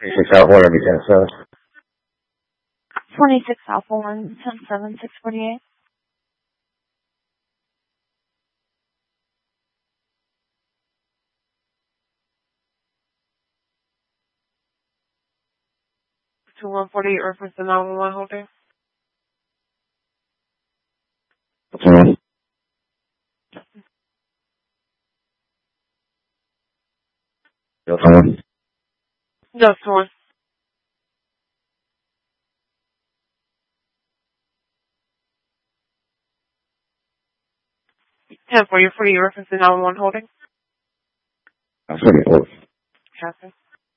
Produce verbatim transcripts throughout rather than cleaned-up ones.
twenty-six Alpha one, every ten seven. twenty-six Alpha one, ten seven, six forty-eight. two one forty-eight, reference to nine one one holding. Mm-hmm. Delta one. Delta one. ten forty, forty-eight, reference to nine one one holding. I'm sorry, hold. Copy.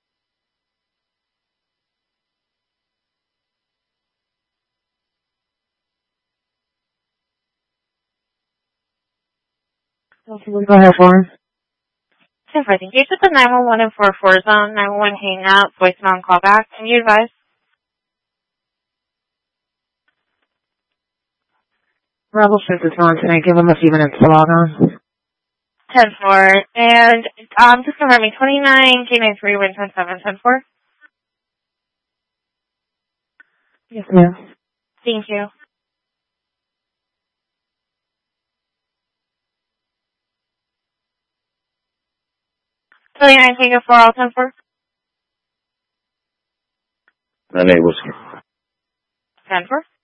Go ahead, Warren. ten four, thank you. Just the nine one one and four four zone, nine one one hang up, voicemail and call back. Can you advise? Rebel Shift is on tonight. Give them a few minutes to log on. ten four, and um, just confirming, twenty-nine K nine three, wind ten seven, ten four. Yes, ma'am. Thank you. twenty-nine Tango four, all ten four. nine eight whiskey. ten four.